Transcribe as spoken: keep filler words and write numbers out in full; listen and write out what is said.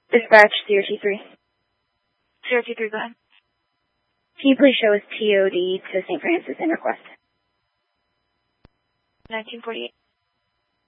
Dispatch zero two three. zero two three, go ahead. Can you please show us T O D to Saint Francis and request? nineteen forty-eight.